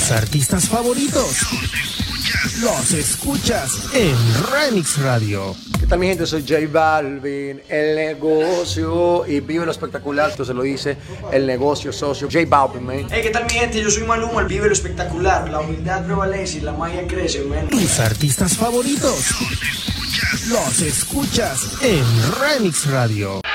Tus artistas favoritos los escuchas en Remix Radio. ¿Qué tal, mi gente? Soy J Balvin, el negocio, y vive lo espectacular. Esto se lo dice el negocio socio J Balvin, man. Hey, ¿qué tal, mi gente? Yo soy Maluma, el vive lo espectacular. La humildad prevalece y la magia crece, man. Tus artistas favoritos los escuchas en Remix Radio.